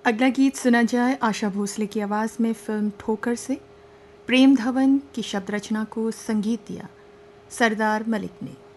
अगला गीत सुना जाए आशा भोसले की आवाज़ में फ़िल्म ठोकर से। प्रेम धवन की शब्द रचना को संगीत दिया सरदार मलिक ने।